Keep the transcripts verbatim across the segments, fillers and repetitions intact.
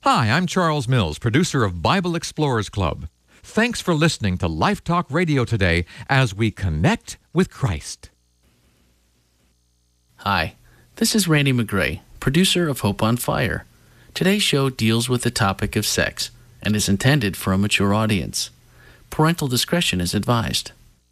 Hi, I'm Charles Mills, producer of Bible Explorers Club. Thanks for listening to Life Talk Radio today as we connect with Christ. Hi, this is Randy McGray, producer of Hope on Fire. Today's show deals with the topic of sex and is intended for a mature audience. Parental discretion is advised.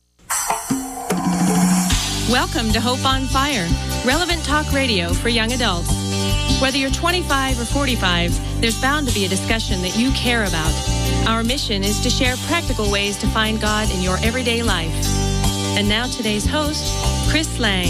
Welcome to Hope on Fire, relevant talk radio for young adults. Whether you're twenty-five or forty-five, there's bound to be a discussion that you care about. Our mission is to share practical ways to find God in your everyday life. And now today's host, Chris Lang.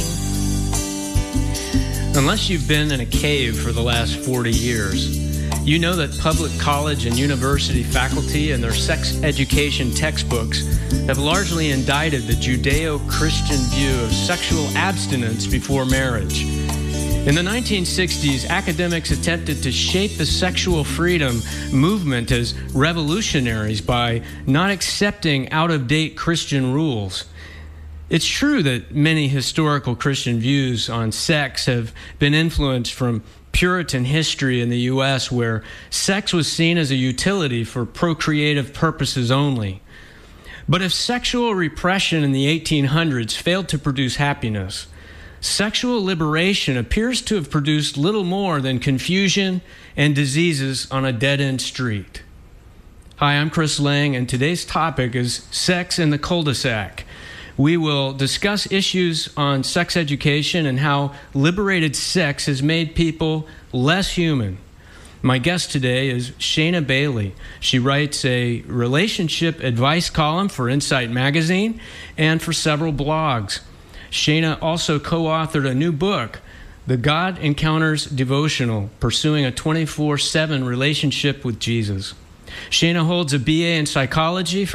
Unless you've been in a cave for the last forty years, you know that public college and university faculty and their sex education textbooks have largely indicted the Judeo-Christian view of sexual abstinence before marriage. In the nineteen sixties, academics attempted to shape the sexual freedom movement as revolutionaries by not accepting out-of-date Christian rules. It's true that many historical Christian views on sex have been influenced from Puritan history in the U S, where sex was seen as a utility for procreative purposes only. But if sexual repression in the eighteen hundreds failed to produce happiness, sexual liberation appears to have produced little more than confusion and diseases on a dead-end street. Hi, I'm Chris Lang, and today's topic is sex in the cul-de-sac. We will discuss issues on sex education and how liberated sex has made people less human. My guest today is Shana Bailey. She writes a relationship advice column for Insight Magazine and for several blogs. Shana also co-authored a new book, The God Encounters Devotional, Pursuing a twenty-four seven Relationship with Jesus. Shana holds a B A in psychology